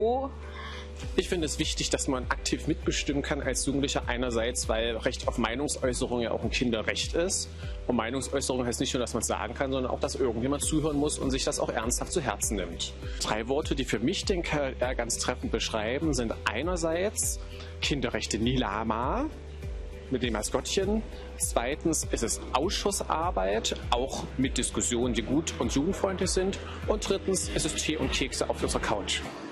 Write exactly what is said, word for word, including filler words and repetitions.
Ich finde es wichtig, dass man aktiv mitbestimmen kann als Jugendlicher einerseits, weil Recht auf Meinungsäußerung ja auch ein Kinderrecht ist. Und Meinungsäußerung heißt nicht nur, dass man es sagen kann, sondern auch, dass irgendjemand zuhören muss und sich das auch ernsthaft zu Herzen nimmt. Drei Worte, die für mich den K R ganz treffend beschreiben, sind einerseits Kinderrechte Nilama mit dem Maskottchen. Zweitens ist es Ausschussarbeit, auch mit Diskussionen, die gut und jugendfreundlich sind. Und drittens ist es Tee und Kekse auf unserer Couch.